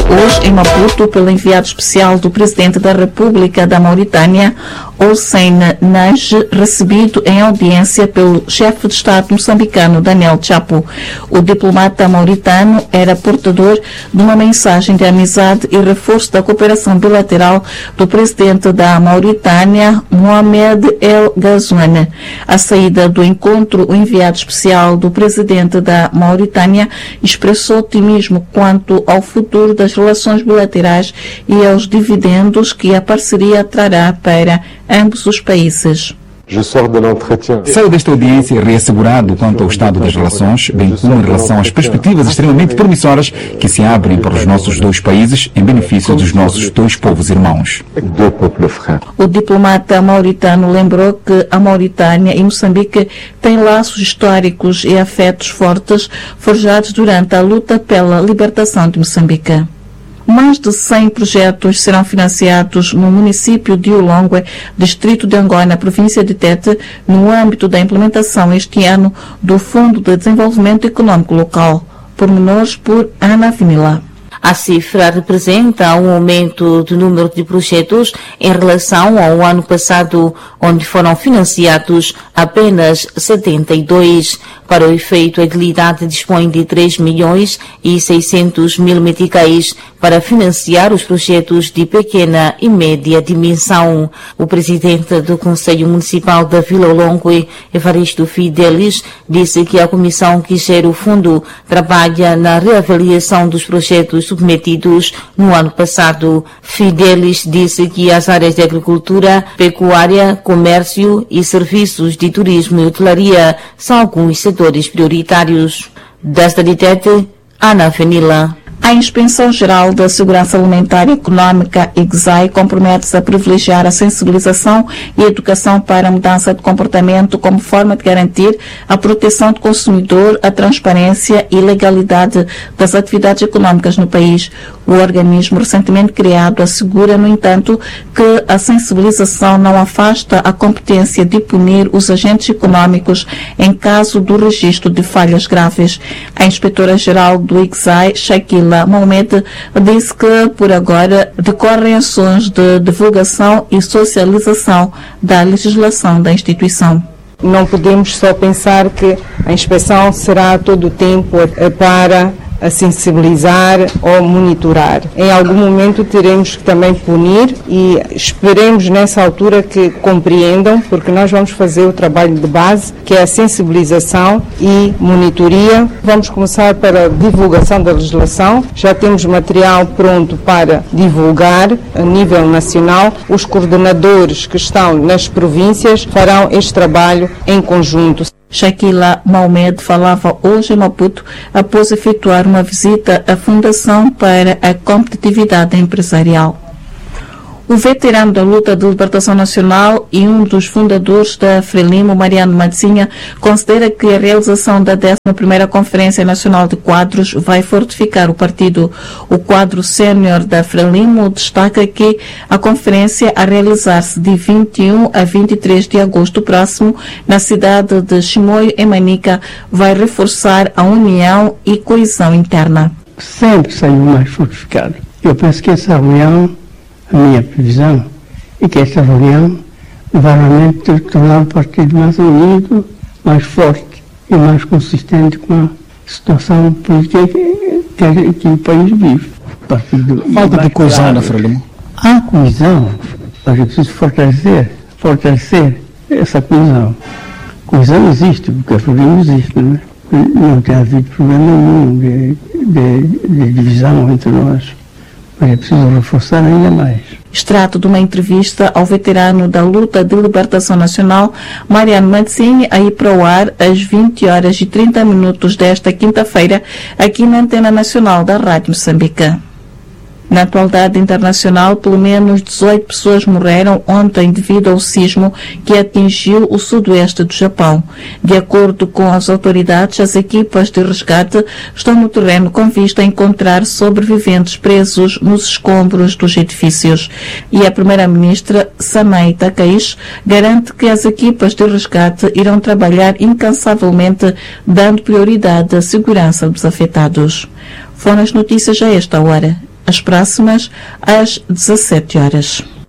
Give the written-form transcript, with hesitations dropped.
hoje em Maputo pelo enviado especial do Presidente da República da Mauritânia, Hossein Nage, recebido em audiência pelo chefe de Estado moçambicano Daniel Chapo. O diplomata mauritano era portador de uma mensagem de amizade e reforço da cooperação bilateral do Presidente da Mauritânia, Mohamed El Ghazouani. À saída do encontro, o enviado especial do Presidente da Mauritânia expressou otimismo quanto ao futuro das relações bilaterais e aos dividendos que a parceria trará para ambos os países. Saio desta audiência reassegurado quanto ao estado das relações, bem como em relação às perspectivas extremamente promissoras que se abrem para os nossos dois países em benefício dos nossos dois povos irmãos. O diplomata mauritano lembrou que a Mauritânia e Moçambique têm laços históricos e afetos fortes forjados durante a luta pela libertação de Moçambique. Mais de 100 projetos serão financiados no município de Ulongwe, distrito de Angoina, província de Tete, no âmbito da implementação este ano do Fundo de Desenvolvimento Econômico Local. Pormenores por Ana Vinila. A cifra representa um aumento do número de projetos em relação ao ano passado, onde foram financiados apenas 72. Para o efeito, a entidade dispõe de 3.600.000 meticais para financiar os projetos de pequena e média dimensão. O presidente do Conselho Municipal da Vila Ulongwe, Evaristo Fidelis, disse que a comissão que gera o fundo trabalha na reavaliação dos projetos submetidos no ano passado. Fidelis disse que as áreas de agricultura, pecuária, comércio e serviços de turismo e hotelaria são alguns setores prioritários. Da cidade de Tete, Ana Venila. A Inspeção-Geral da Segurança Alimentar e Econômica, IGSAI, compromete-se a privilegiar a sensibilização e educação para a mudança de comportamento como forma de garantir a proteção do consumidor, a transparência e legalidade das atividades econômicas no país. O organismo recentemente criado assegura, no entanto, que a sensibilização não afasta a competência de punir os agentes econômicos em caso do registro de falhas graves. A inspetora-geral do IGSAI, Shaquila Mohamed, disse que, por agora, decorrem ações de divulgação e socialização da legislação da instituição. Não podemos só pensar que a inspeção será a todo o tempo para a sensibilizar ou monitorar. Em algum momento teremos que também punir e esperemos nessa altura que compreendam, porque nós vamos fazer o trabalho de base, que é a sensibilização e monitoria. Vamos começar para a divulgação da legislação. Já temos material pronto para divulgar a nível nacional. Os coordenadores que estão nas províncias farão este trabalho em conjunto. Shaquila Mohamed falava hoje em Maputo após efetuar uma visita à Fundação para a Competitividade Empresarial. O veterano da luta de libertação nacional e um dos fundadores da Frelimo, Mariano Madzinha, considera que a realização da 11ª Conferência Nacional de Quadros vai fortificar o partido. O quadro sénior da Frelimo destaca que a conferência, a realizar-se de 21 a 23 de agosto próximo, na cidade de Chimoio, em Manica, vai reforçar a união e coesão interna. Sempre saiu mais fortificado. Eu penso que essa reunião, a minha previsão é que esta reunião vai realmente tornar o partido mais unido, mais forte e mais consistente com a situação política que o país vive. Falta de coesão na Frelimo. Há coesão, mas é preciso fortalecer essa coesão. Coesão existe, porque a Frelimo existe, não é? Não tem havido problema nenhum de divisão entre nós. Mas é preciso reforçar ainda mais. Extrato de uma entrevista ao veterano da luta de libertação nacional, Mariano Madzinha, aí para o ar às 20h30 desta quinta-feira, aqui na Antena Nacional da Rádio Moçambique. Na atualidade internacional, pelo menos 18 pessoas morreram ontem devido ao sismo que atingiu o sudoeste do Japão. De acordo com as autoridades, as equipas de resgate estão no terreno com vista a encontrar sobreviventes presos nos escombros dos edifícios. E a primeira-ministra, Sanae Takaichi, garante que as equipas de resgate irão trabalhar incansavelmente, dando prioridade à segurança dos afetados. Foram as notícias a esta hora. as próximas às 17 horas.